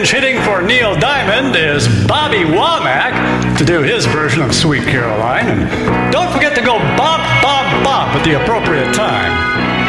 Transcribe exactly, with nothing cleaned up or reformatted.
pinch hitting for Neil Diamond is Bobby Womack to do his version of Sweet Caroline. And don't forget to go bop, bop, bop at the appropriate time.